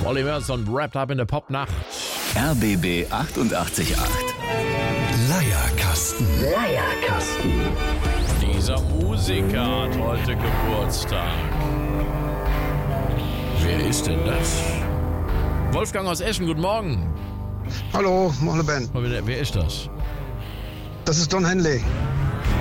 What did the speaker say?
Oliver und Wrapped Up in der Popnacht. RBB 88.8 Leierkasten. Dieser Musiker hat heute Geburtstag. Wer ist denn das? Wolfgang aus Eschen, guten Morgen. Hallo, meine Ben. Wer ist das? Das ist Don Henley.